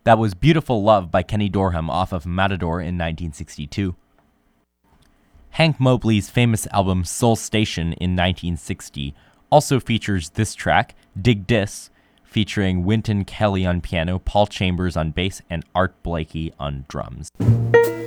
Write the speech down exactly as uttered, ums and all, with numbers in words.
That was Beautiful Love by Kenny Dorham off of Matador in nineteen sixty-two. Hank Mobley's famous album Soul Station in nineteen sixty also features this track, Dig Dis, featuring Wynton Kelly on piano, Paul Chambers on bass, and Art Blakey on drums.